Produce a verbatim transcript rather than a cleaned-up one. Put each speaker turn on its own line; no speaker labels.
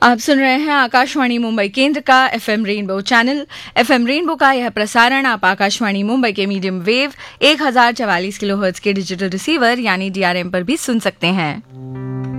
आप सुन रहे हैं आकाशवाणी मुंबई केंद्र का FM rainbow channel. FM rainbow का यह प्रसारण आप आकाशवाणी मुंबई के मीडियम वेव एक हजार चवालीस किलोहर्ट्ज के डिजिटल रिसीवर यानी डीआरएम पर भी सुन सकते हैं।